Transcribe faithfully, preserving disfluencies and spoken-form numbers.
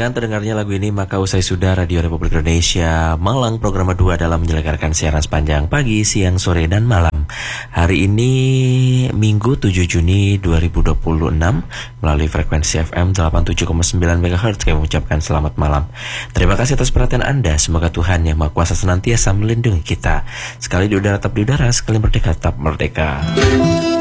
Dengan terdengarnya lagu ini, maka usai sudah Radio Republik Indonesia Malang program dua dalam menyelenggarakan siaran sepanjang pagi, siang, sore, dan malam. Hari ini Minggu tujuh Juni dua ribu dua puluh enam melalui frekuensi F M delapan puluh tujuh koma sembilan megahertz kami mengucapkan selamat malam. Terima kasih atas perhatian Anda. Semoga Tuhan Yang Maha Kuasa senantiasa melindungi kita. Sekali di udara tetap di udara, sekali merdeka tetap merdeka.